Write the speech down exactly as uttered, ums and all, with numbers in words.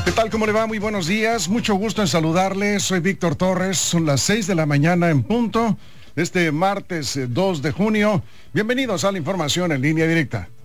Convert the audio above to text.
¿Qué tal? ¿Cómo le va? Muy buenos días. Mucho gusto en saludarles. Soy Víctor Torres. Son las seis de la mañana en punto. Este martes dos de junio. Bienvenidos a la información en línea directa.